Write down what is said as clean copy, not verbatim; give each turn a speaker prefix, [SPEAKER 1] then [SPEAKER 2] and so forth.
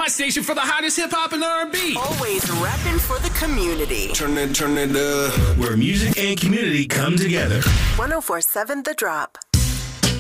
[SPEAKER 1] My station for the hottest hip hop and R&B.
[SPEAKER 2] Always repping for the community.
[SPEAKER 3] Turn it up. Where music and community come together.
[SPEAKER 2] 104.7 The Drop.